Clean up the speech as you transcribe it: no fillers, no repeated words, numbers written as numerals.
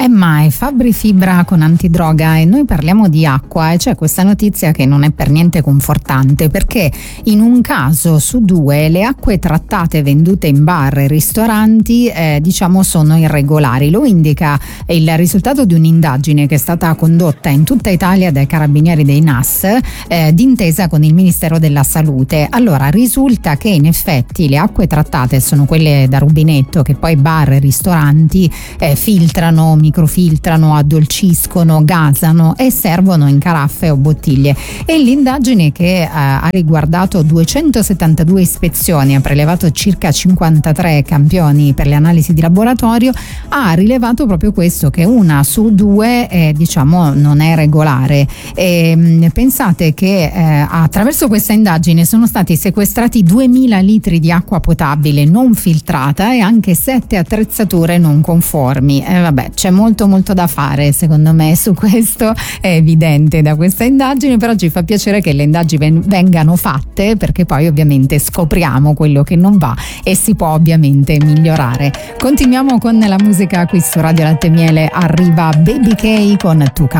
Mai Fabri Fibra con antidroga, e noi parliamo di acqua, e c'è questa notizia che non è per niente confortante, perché in un caso su due le acque trattate vendute in bar e ristoranti sono irregolari. Lo indica il risultato di un'indagine che è stata condotta in tutta Italia dai carabinieri dei NAS d'intesa con il Ministero della Salute. Allora, risulta che in effetti le acque trattate sono quelle da rubinetto che poi bar e ristoranti filtrano, microfiltrano, addolciscono, gasano e servono in caraffe o bottiglie. E l'indagine, che ha riguardato 272 ispezioni, ha prelevato circa 53 campioni per le analisi di laboratorio, ha rilevato proprio questo, che una su due non è regolare. Pensate che attraverso questa indagine sono stati sequestrati 2000 litri di acqua potabile non filtrata e anche 7 attrezzature non conformi. C'è molto da fare, secondo me, su questo è evidente da questa indagine, però ci fa piacere che le indagini vengano fatte, perché poi ovviamente scopriamo quello che non va e si può ovviamente migliorare. Continuiamo con la musica qui su Radio Latte e Miele. Arriva Baby K con Tu